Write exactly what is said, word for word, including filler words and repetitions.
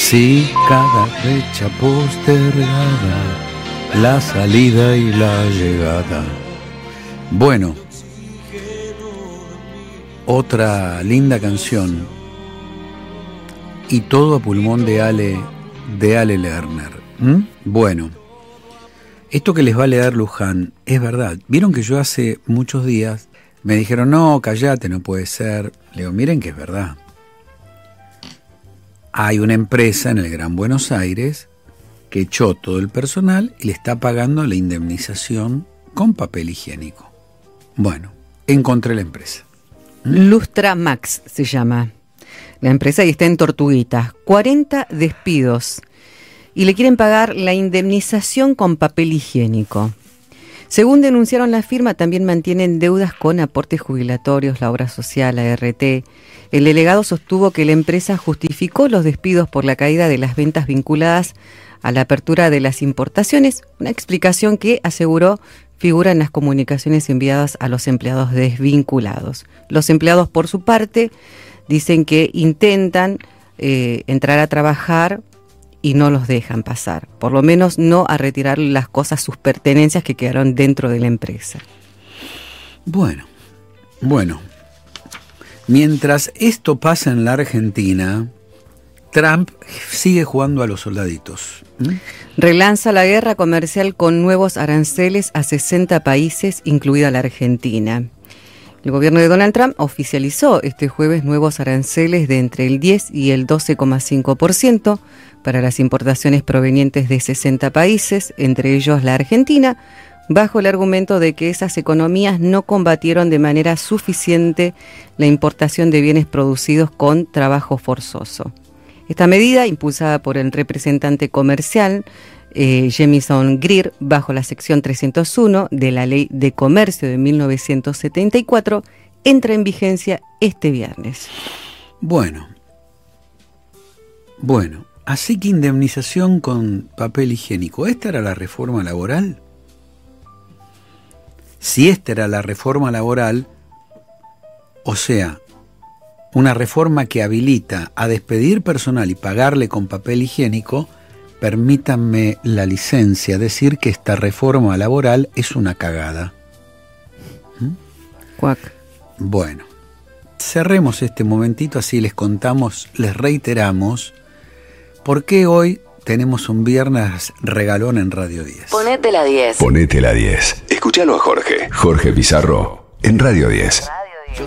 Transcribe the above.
Sí, cada fecha postergada, la salida y la llegada. Bueno, otra linda canción, y todo a pulmón de Ale, de Ale Lerner. ¿Mm? Bueno, esto que les va a leer Luján es verdad. Vieron que yo hace muchos días me dijeron, no, callate, no puede ser. Le digo, miren que es verdad. Hay una empresa en el Gran Buenos Aires que echó todo el personal y le está pagando la indemnización con papel higiénico. Bueno, encontré la empresa. ¿Mm? Lustra Max se llama la empresa y está en Tortuguitas. cuarenta despidos y le quieren pagar la indemnización con papel higiénico. Según denunciaron la firma, también mantienen deudas con aportes jubilatorios, la obra social, la A R T. El delegado sostuvo que la empresa justificó los despidos por la caída de las ventas vinculadas a la apertura de las importaciones, una explicación que, aseguró, figura en las comunicaciones enviadas a los empleados desvinculados. Los empleados, por su parte, dicen que intentan eh, entrar a trabajar y no los dejan pasar, por lo menos no a retirar las cosas, sus pertenencias que quedaron dentro de la empresa. Bueno, bueno, mientras esto pasa en la Argentina, Trump sigue jugando a los soldaditos. ¿Mm? Relanza la guerra comercial con nuevos aranceles a sesenta países, incluida la Argentina. El gobierno de Donald Trump oficializó este jueves nuevos aranceles de entre el diez y el doce coma cinco por ciento para las importaciones provenientes de sesenta países, entre ellos la Argentina, bajo el argumento de que esas economías no combatieron de manera suficiente la importación de bienes producidos con trabajo forzoso. Esta medida, impulsada por el representante comercial eh, Jamieson Greer, bajo la sección trescientos uno de la Ley de Comercio de mil novecientos setenta y cuatro, entra en vigencia este viernes. Bueno, bueno, así que indemnización con papel higiénico. ¿Esta era la reforma laboral? Si esta era la reforma laboral, o sea, una reforma que habilita a despedir personal y pagarle con papel higiénico, permítanme la licencia decir que esta reforma laboral es una cagada. ¿Mm? Cuac. Bueno, cerremos este momentito, así les contamos, les reiteramos, por qué hoy tenemos un viernes regalón en Radio diez. Ponete la diez. Ponete la diez. Escúchalo a Jorge. Jorge Pizarro en Radio diez.